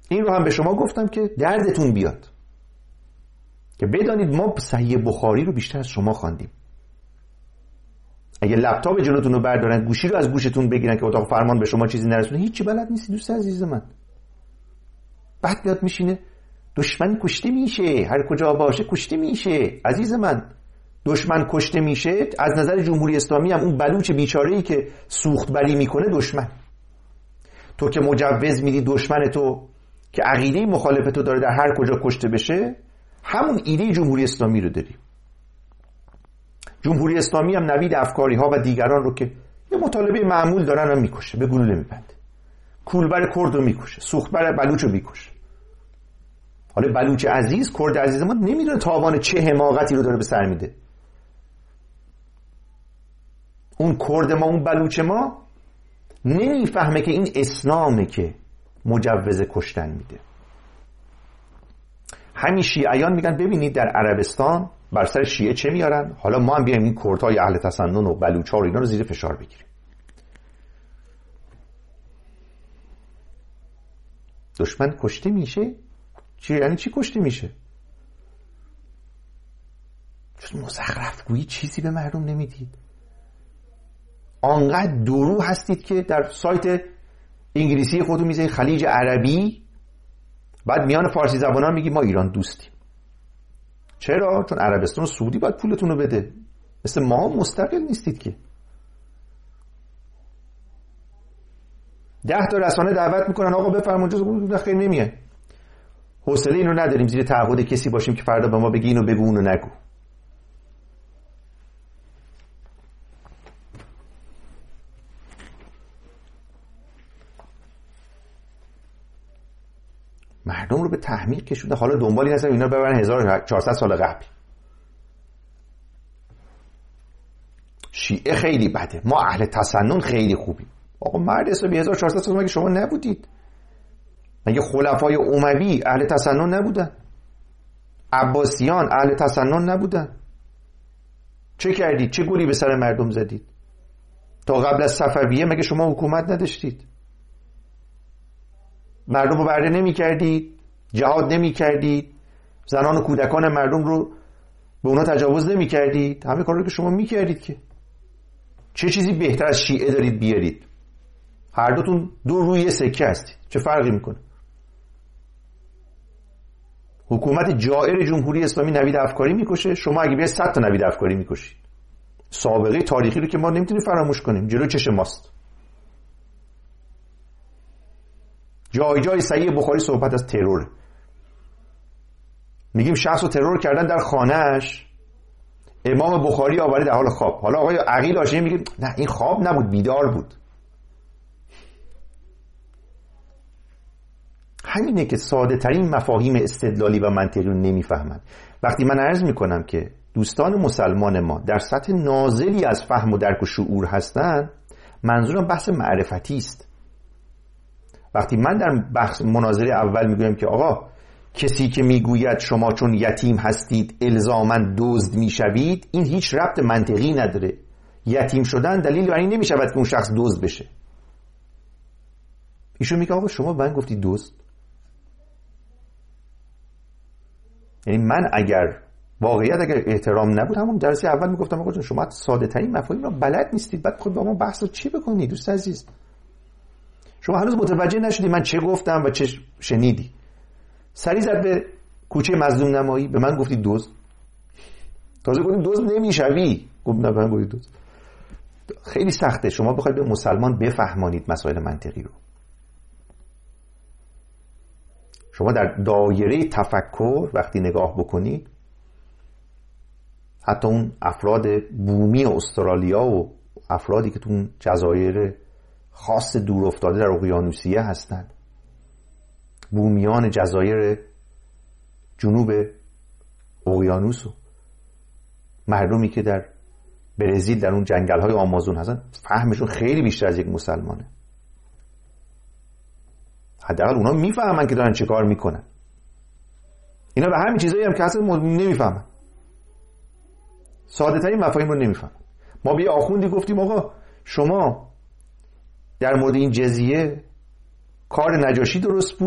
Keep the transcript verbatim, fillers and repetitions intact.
این رو هم به شما گفتم که دردتون بیاد، که بدانید ما صحیح بخاری رو بیشتر از شما خواندیم. اگه لپتاپ جلوتون رو بردارن، گوشی رو از گوشتون بگیرن که اتاق فرمان به شما چیزی نرسونه، هیچی بلد نیستی دوست عزیز من. بعد میاد میشینه دشمن کشته میشه، هر کجا باشه کشته میشه. عزیز من، دشمن کشته میشه از نظر جمهوری اسلامی هم اون بلوچ بیچاره‌ای که سوخت بری میکنه دشمن. تو که مجوز میدی دشمن تو که عقیده مخالف تو داره در هر کجا کشته بشه، همون ایده جمهوری اسلامی رو داری. جمهوری اسلامی هم نوید افکاری ها و دیگران رو که یه مطالبه معمول دارن هم میکشه، به گلوله میبنده. کولبر کرد رو میکشه، سوختبر بلوچ رو میکشه. حالا بلوچ عزیز، کرد عزیز ما نمیدونه تاوان چه حماقتی رو داره به سر میده. اون کرد ما، اون بلوچ ما نمیفهمه که این اسلامه که مجوز کشتن میده. همین شیعیان میگن ببینید در عربستان بر سر شیعه چه میارن، حالا ما هم بیایم این کردهای اهل تسنن و بلوچ‌ها و اینا رو زیر فشار بگیریم. دشمن کشته میشه؟ چی یعنی چی کشته میشه؟ چون مزخرف گویی چیزی به مردم نمیدید. آنقدر درو هستید که در سایت انگلیسی خودتون میذارید خلیج عربی، بعد میان فارسی زبانان میگی ما ایران دوستیم. چرا؟ چون عربستان و سعودی باید پولتون رو بده. مثل ما مستقل نیستید که. ده تا رسانه دعوت میکنن آقا بفرمایید، اونجا خیر نمیه. حوصله اینو نداریم زیر تعهد کسی باشیم که فردا به ما بگی اینو بگو اونو نگو. مردم رو به تحمیق کشونده، حالا دنبالی هستن اینا ببرن هزار و چهارصد سال قبل. شیعه خیلی بده، ما اهل تسنن خیلی خوبیم. آقا مرد حسابی هزار و چهارصد سال مگه شما نبودید؟ مگه خلفای اموی اهل تسنن نبودن؟ عباسیان اهل تسنن نبودن؟ چه کردید؟ چه گولی به سر مردم زدید؟ تا قبل از صفویه مگه شما حکومت نداشتید؟ مردم رو برده نمی کردید؟ جهاد نمی کردید؟ زنان و کودکان مردم رو به اونا تجاوز نمی کردید؟ همه کار رو که شما می کردید که. چه چیزی بهتر از شیعه دارید بیارید؟ هر دوتون دو روی سکه هستید، چه فرقی میکنه؟ حکومت جائر جمهوری اسلامی نوید افکاری میکشه، شما اگه بیاید صد تا نوید افکاری میکشید. سابقه تاریخی رو که ما نمیتونیم فراموش کنیم، جلو چشم ماست. جای جای صحیح بخاری صحبت از ترور. میگیم شخص رو ترور کردن در خانهش، امام بخاری آورده در حال خواب. حالا آقای عقیل هاشمی میگه نه این خواب نبود، بیدار بود. همینه که ساده ترین مفاهیم استدلالی و منطقی رو نمیفهمن. وقتی من عرض میکنم که دوستان مسلمان ما در سطح نازلی از فهم و درک و شعور هستن، منظورم بحث معرفتی است. وقتی من در بحث مناظره اول میگویم که آقا کسی که میگوید شما چون یتیم هستید الزاماً دزد میشوید، این هیچ ربط منطقی نداره. یتیم شدن دلیل بر این نمیشود که اون شخص دزد بشه. ایشون میگه آقا شما من گفتی دزد. یعنی من اگر واقعیت اگر احترام نبود همون درسی اول میگفتم آقا شما ساده ترین مفاهیم رو بلد نیستید، بعد خود با ما بحث رو چی بکنید دوست عزیز؟ شما هنوز متوجه نشدی من چه گفتم و چه شنیدی. سری زد به کوچه مظلوم نمایی، به من گفتی دزد. تازه گفتیم دزد نمیشوی، گفت نه من گفتی دزد. خیلی سخته شما بخواید به مسلمان بفهمانید مسائل منطقی رو. شما در دایره تفکر وقتی نگاه بکنید، حتی اون افراد بومی استرالیا و افرادی که تو اون جزایر خاص دور افتاده در اقیانوسیه هستند، بومیان جزایر جنوب اقیانوس و مردمی که در برزیل در اون جنگل‌های آمازون هستن، فهمشون خیلی بیشتر از یک مسلمانه. حداقل اونا میفهمن که دارن چه کار میکنن. اینا به همین چیزایی هم که اصلا نمیفهمن، ساده ترین مفاهیم رو نمیفهمن. ما به آخوندی گفتیم آقا شما در مورد این جزیه کار نجاشی درست بود،